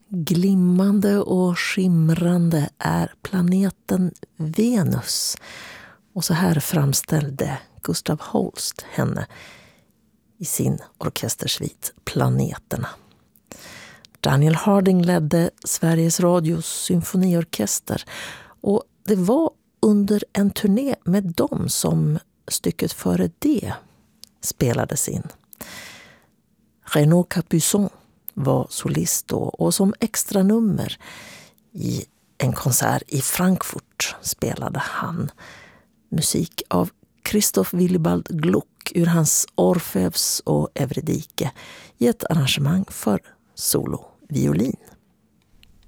Glimmande och skimrande är planeten Venus. Och så här framställde Gustav Holst henne i sin orkestersvit Planeterna. Daniel Harding ledde Sveriges Radios symfoniorkester och det var under en turné med dem som stycket före det spelades in. Renaud Capuçon var solist då, och som extra nummer i en konsert i Frankfurt spelade han musik av Christoph Willibald Gluck ur hans Orfeus och Eurydike i ett arrangemang för soloviolin.